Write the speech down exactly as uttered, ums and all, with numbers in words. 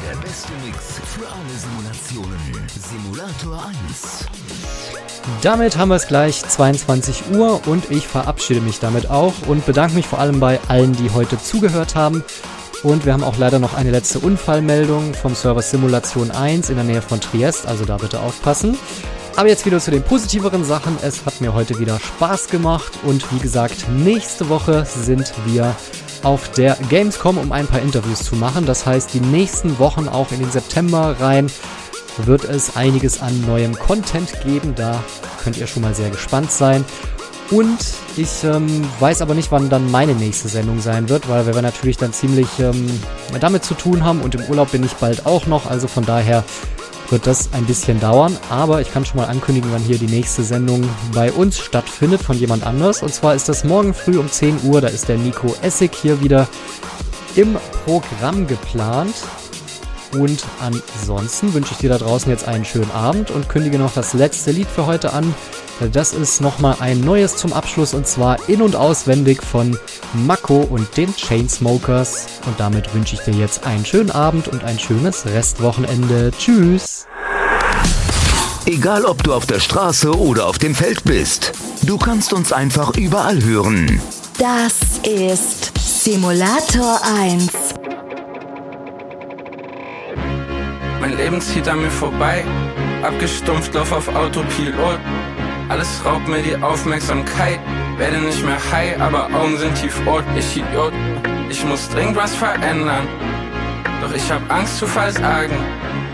Der beste Mix für alle Simulationen. Simulator eins. Damit haben wir es gleich zweiundzwanzig Uhr und ich verabschiede mich damit auch und bedanke mich vor allem bei allen, die heute zugehört haben. Und wir haben auch leider noch eine letzte Unfallmeldung vom Server Simulation eins in der Nähe von Triest, also da bitte aufpassen. Aber jetzt wieder zu den positiveren Sachen. Es hat mir heute wieder Spaß gemacht und wie gesagt, nächste Woche sind wir auf der Gamescom, um ein paar Interviews zu machen. Das heißt, die nächsten Wochen auch in den September rein wird es einiges an neuem Content geben. Da könnt ihr schon mal sehr gespannt sein. Und ich ähm, weiß aber nicht, wann dann meine nächste Sendung sein wird, weil wir natürlich dann ziemlich ähm, damit zu tun haben und im Urlaub bin ich bald auch noch. Also von daher wird das ein bisschen dauern. Aber ich kann schon mal ankündigen, wann hier die nächste Sendung bei uns stattfindet von jemand anders. Und zwar ist das morgen früh um zehn Uhr. Da ist der Nico Essig hier wieder im Programm geplant. Und ansonsten wünsche ich dir da draußen jetzt einen schönen Abend und kündige noch das letzte Lied für heute an. Das ist nochmal ein neues zum Abschluss und zwar in- und auswendig von Mako und den Chainsmokers. Und damit wünsche ich dir jetzt einen schönen Abend und ein schönes Restwochenende. Tschüss! Egal ob du auf der Straße oder auf dem Feld bist, du kannst uns einfach überall hören. Das ist Simulator eins. Mein Leben zieht an mir vorbei, abgestumpft, lauf auf Autopilot. Alles raubt mir die Aufmerksamkeit, werde nicht mehr high, aber Augen sind tiefrot. Ich Idiot, ich muss dringend was verändern, doch ich hab Angst zu versagen.